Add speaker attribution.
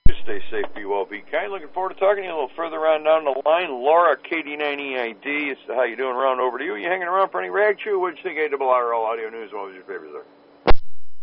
Speaker 1: Stay safe, be well, be kind. Looking forward to talking to you a little further on down the line. Laura, KD9EID. How you doing around over to you? You hanging around for any rag chew? What'd you think, ARRL Audio News? What was your favorite there?